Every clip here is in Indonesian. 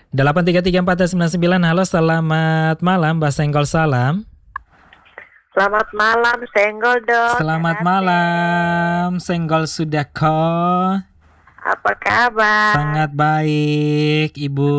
8334999. Halo, selamat malam Mbak Senggol, salam. Selamat malam, Senggol dong. Selamat malam, Senggol Sudako. Apa kabar? Sangat baik, Ibu.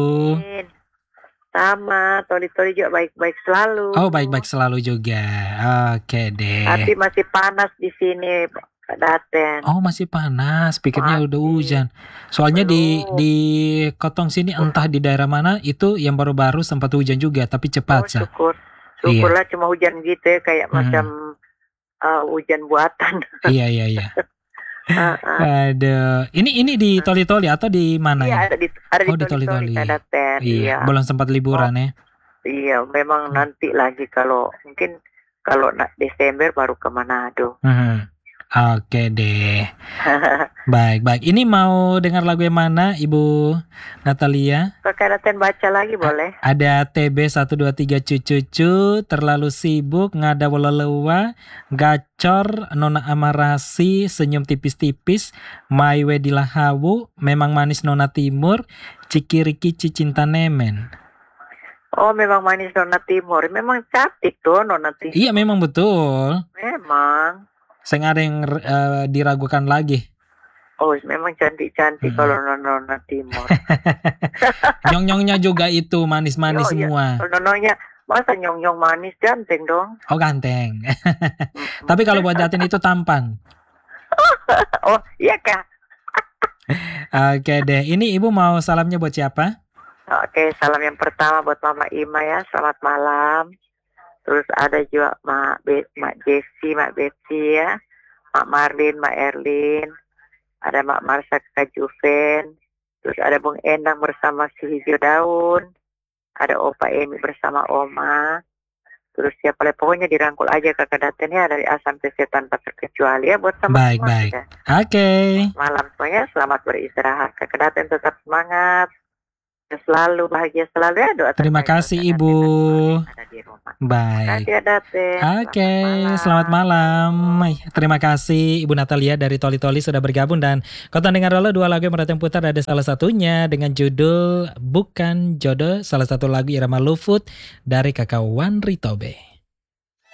Sama, Toli-Toli juga baik-baik selalu. Oh, baik-baik selalu juga. Oke deh. Tapi masih panas di sini, Kak Daten. Oh, masih panas. Pikirnya udah hujan. Soalnya di Kotong sini entah di daerah mana itu yang baru-baru sempat hujan juga, tapi cepat. Syukurlah cuma hujan gitu ya, kayak macam hujan buatan. Iya. Aduh, ini di Toli-Toli atau di mana? Iya, ada di Toli-Toli. Iya, belum sempat liburan ya. Iya, memang nanti lagi kalau Desember baru ke Manado. Oke deh. Baik. Ini mau dengar lagu yang mana, Ibu Natalia? Kakak Daten baca lagi boleh? Ada TB 123 cucu, terlalu sibuk, ngada walalewa, gacor, nona amarasi, senyum tipis-tipis, maiwe dilahawu, memang manis nona timur, cikiriki cicinta nemen. Oh, memang manis nona timur. Memang cantik tuh nona timur. Iya, memang betul. Memang. Saya nggak ada yang diragukan lagi. Oh, memang cantik-cantik kalau nona timur. Nyong-nyongnya juga itu manis-manis semua. Kalau nonanya, masa nyong-nyong manis, ganteng dong. Oh, ganteng. Tapi kalau buat Datin itu tampan. Oh, iya kah? Oke deh, ini Ibu mau salamnya buat siapa? Oke, salam yang pertama buat Mama Ima ya, selamat malam. Terus ada juga Mak Jessi, Mak Betsy ya, Mak Marlin, Mak Erlin, ada Mak Marsa, Kak Juven, terus ada Bung Endang bersama si Hijau Daun, ada Opa Emi bersama Oma, terus siapa lagi, pokoknya dirangkul aja Kakak Daten ya dari A sampai Z tanpa terkecuali ya buat sama semua. Baik. Oke. Malam semuanya, selamat beristirahat. Kakak Daten tetap semangat. Selalu bahagia selalu ya, doa. Terima kasih Ibu. Baik. Oke, selamat malam. Terima kasih Ibu Natalia dari Toli-Toli sudah bergabung, dan Kotong dengar dulu 2 lagu yang Raten putar. Ada salah satunya dengan judul Bukan Jodoh, salah satu lagu Irama Lufut dari Kakak Wan Ritobe.